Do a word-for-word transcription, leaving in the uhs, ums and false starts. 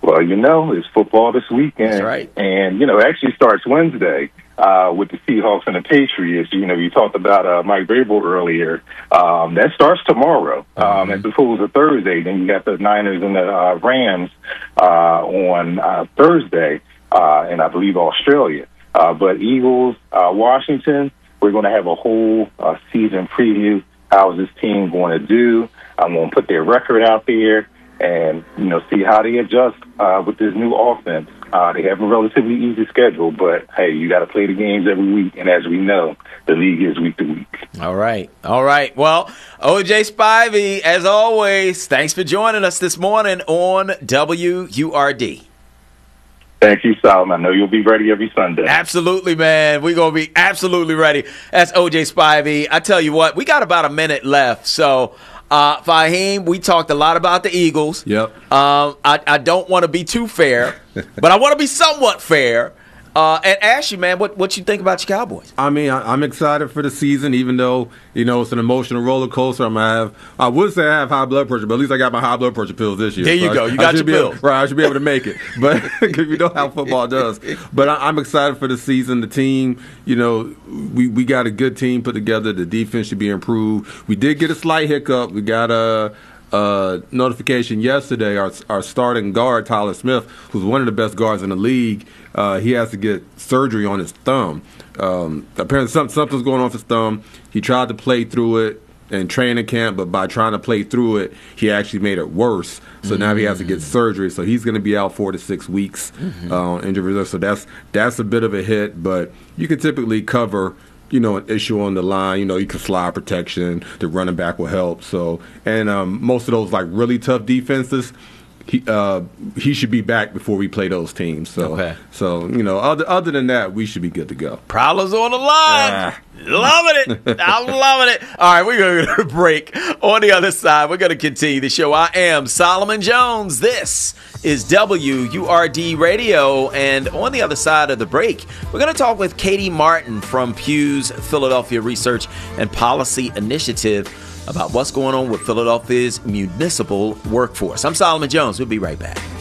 Well, you know, it's football this weekend. That's right. And, you know, it actually starts Wednesday uh, with the Seahawks and the Patriots. You know, you talked about uh, Mike Vrabel earlier. Um, that starts tomorrow. Um, Mm-hmm. as opposed to Thursday. Then you got the Niners and the uh, Rams uh, on uh, Thursday, uh, and I believe Australia. Uh, but Eagles, uh, Washington, we're going to have a whole uh, season preview. How is this team going to do? I'm going to put their record out there and, you know, see how they adjust uh, with this new offense. Uh, they have a relatively easy schedule, but, hey, you got to play the games every week. And as we know, the league is week to week. All right. All right. Well, O J Spivey, as always, thanks for joining us this morning on W U R D. Thank you, Solomon. I know you'll be ready every Sunday. Absolutely, man. We're going to be absolutely ready. That's O J Spivey. I tell you what, we got about a minute left. So, uh, Fahim, we talked a lot about the Eagles. Yep. Um, I, I don't want to be too fair, but I want to be somewhat fair. Uh, and ask you, man, what, what you think about your Cowboys? I mean, I, I'm excited for the season, even though, you know, it's an emotional roller coaster. I'm gonna have, I would say I have high blood pressure, but at least I got my high blood pressure pills this year. There you so go. I, You got I should your be able- pills. right, I should be able to make it. But because you know how football does. But I, I'm excited for the season. The team, you know, we, we got a good team put together. The defense should be improved. We did get a slight hiccup. We got a. Uh, notification yesterday, our our starting guard, Tyler Smith, who's one of the best guards in the league, uh, he has to get surgery on his thumb. Um, apparently some, something's going on with his thumb. He tried to play through it in training camp, but by trying to play through it, he actually made it worse. So mm-hmm. now he has to get surgery. So he's going to be out four to six weeks mm-hmm. uh, on injury reserve. So that's, that's a bit of a hit, but you can typically cover you know, an issue on the line. You know, you can slide protection. The running back will help. So, and um, most of those like really tough defenses, he uh, he should be back before we play those teams. So, okay. so you know, other other than that, we should be good to go. Prowlers on the line. Ah. Loving it. I'm loving it. All right, we're going to break. On the other side, we're going to continue the show. I am Solomon Jones. This is W U R D Radio. And on the other side of the break, we're going to talk with Katie Martin from Pew's Philadelphia Research and Policy Initiative about what's going on with Philadelphia's municipal workforce. I'm Solomon Jones. We'll be right back.